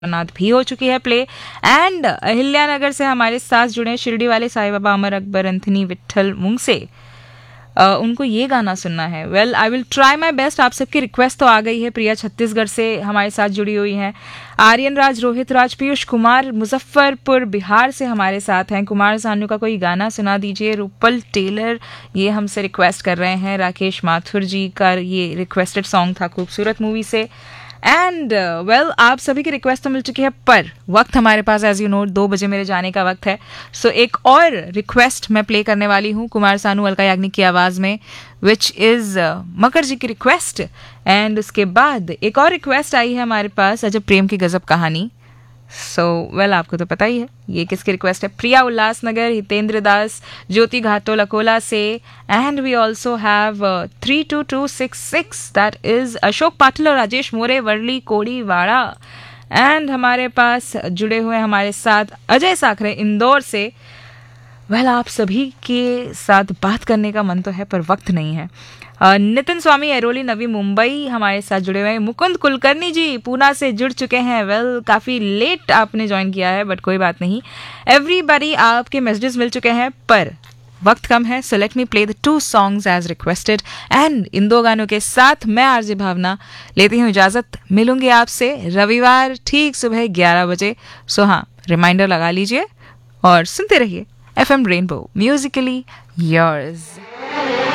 नाथ भी हो चुकी है प्ले। एंड अहिल्यानगर से हमारे साथ जुड़े शिरडी वाले साईं बाबा अमर अकबर एंथनी विट्ठल मुंग से उनको ये गाना सुनना है। Well I will try my best. आप सबकी रिक्वेस्ट तो आ गई है। प्रिया छत्तीसगढ़ से हमारे साथ जुड़ी हुई हैं। आर्यन राज, रोहित राज, पीयूष कुमार मुजफ्फरपुर बिहार से हमारे साथ हैं। कुमार सानू का कोई गाना सुना दीजिए। रूपल टेलर ये हमसे रिक्वेस्ट कर रहे हैं। राकेश माथुर जी का ये रिक्वेस्टेड सॉन्ग था खूबसूरत मूवी से। एंड वेल आप सभी की रिक्वेस्ट तो मिल चुकी है, पर वक्त हमारे पास एज यू नो 2 बजे मेरे जाने का वक्त है। सो एक और रिक्वेस्ट मैं प्ले करने वाली हूँ कुमार सानू अलका याग्निक की आवाज़ में, विच इज़ मकर जी की रिक्वेस्ट। एंड उसके बाद एक और रिक्वेस्ट आई है हमारे पास, अजब प्रेम की गजब कहानी। सो वेल आपको तो पता ही है ये किसकी रिक्वेस्ट है। प्रिया उल्लासनगर, हितेंद्र दास, ज्योति घाटोल अकोला से। And we also have 32266 that is Ashok Patil और राजेश मोरे, वर्ली कोड़ीवाड़ा। एंड हमारे पास जुड़े हुए हमारे साथ अजय साखरे इंदौर से। वेल आप सभी के साथ बात करने का मन तो है पर वक्त नहीं है। नितिन स्वामी एरोली नवी मुंबई हमारे साथ जुड़े हुए हैं। मुकुंद कुलकर्णी जी पूना से जुड़ चुके हैं। वेल काफ़ी लेट आपने ज्वाइन किया है बट कोई बात नहीं। एवरीबडी आपके मैसेजेस मिल चुके हैं पर वक्त कम है। So let me play the 2 songs as requested. And in 2 गानों के साथ मैं आरजे भावना लेती हूँ इजाज़त। मिलूंगी आपसे रविवार ठीक सुबह 11 बजे। सो हाँ, रिमाइंडर लगा लीजिए और सुनते रहिए FM रेनबो, म्यूजिकली योर्स।